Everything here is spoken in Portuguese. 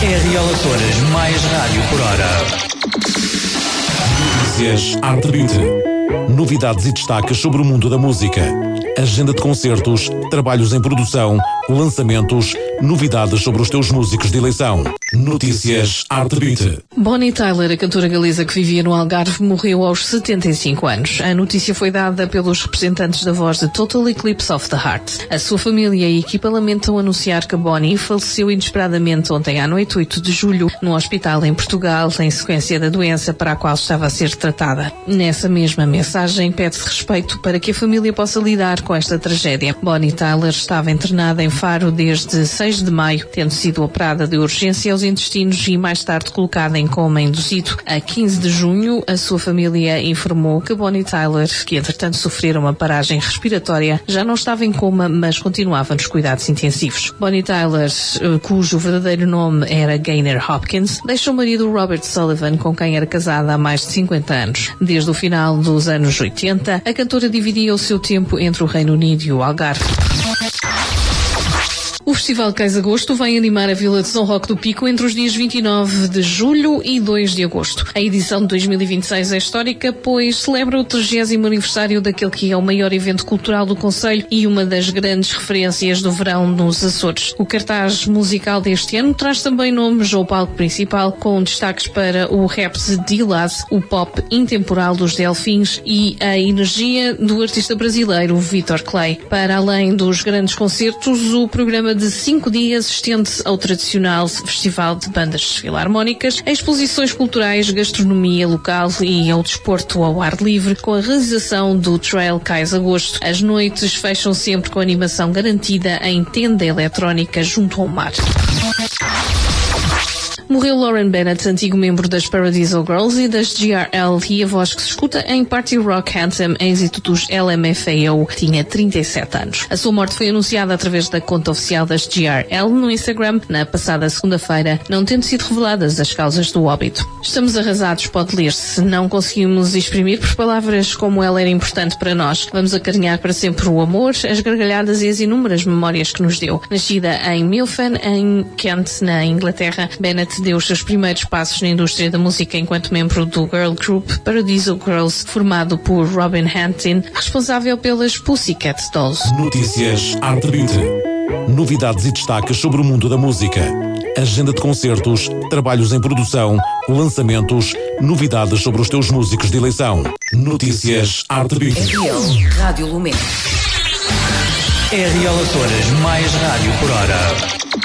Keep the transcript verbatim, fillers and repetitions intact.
R L Açores mais rádio por hora. Notícias Arte vinte. Novidades e destaques sobre o mundo da música. Agenda de concertos, trabalhos em produção, lançamentos, novidades sobre os teus músicos de eleição. Notícias Arte vinte. Bonnie Tyler, a cantora galesa que vivia no Algarve, morreu aos setenta e cinco anos. A notícia foi dada pelos representantes da voz de Total Eclipse of the Heart. A sua família e a equipa lamentam anunciar que Bonnie faleceu inesperadamente ontem à noite, oito de julho, no hospital em Portugal, em sequência da doença para a qual estava a ser tratada. Nessa mesma mensagem, pede-se respeito para que a família possa lidar com esta tragédia. Bonnie Tyler estava internada em Faro desde seis de maio, tendo sido operada de urgência aos intestinos e mais tarde colocada em coma induzido. A quinze de junho, a sua família informou que Bonnie Tyler, que entretanto sofrera uma paragem respiratória, já não estava em coma, mas continuava nos cuidados intensivos. Bonnie Tyler, cujo verdadeiro nome era Gaynor Hopkins, deixa o marido Robert Sullivan, com quem era casada há mais de cinquenta anos. Desde o final dos anos oitenta, a cantora dividia o seu tempo entre o Reino Unido e o Algarve. O Festival Cais Agosto vai animar a Vila de São Roque do Pico entre os dias vinte e nove de julho e dois de agosto. A edição de dois mil e vinte e seis é histórica, pois celebra o trigésimo aniversário daquele que é o maior evento cultural do concelho e uma das grandes referências do verão nos Açores. O cartaz musical deste ano traz também nomes ao palco principal, com destaques para o rap de D-Laz, o pop intemporal dos Delfins e a energia do artista brasileiro Vitor Clay. Para além dos grandes concertos, o programa de cinco dias estende-se ao tradicional Festival de Bandas Filarmónicas, a exposições culturais, gastronomia local e ao desporto ao ar livre, com a realização do Trail Cais Agosto. As noites fecham sempre com animação garantida em tenda eletrónica junto ao mar. Morreu Lauren Bennett, antigo membro das Paradiso Girls e das G R L, e a voz que se escuta em Party Rock Anthem, êxito dos L M F A O, tinha trinta e sete anos. A sua morte foi anunciada através da conta oficial das G R L no Instagram na passada segunda-feira, não tendo sido reveladas as causas do óbito. Estamos arrasados, pode ler-se. Não conseguimos exprimir por palavras como ela era importante para nós. Vamos acarinhar para sempre o amor, as gargalhadas e as inúmeras memórias que nos deu. Nascida em Milfan, em Kent, na Inglaterra, Bennett deu os seus primeiros passos na indústria da música enquanto membro do girl group Paradiso Girls, formado por Robin Hantin, responsável pelas Pussycat Dolls. Notícias Arte vinte. Novidades e destaques sobre o mundo da música. Agenda de concertos, trabalhos em produção, lançamentos, novidades sobre os teus músicos de eleição. Notícias Arte vinte. R L Rádio Lumen. R L Açores mais rádio por hora.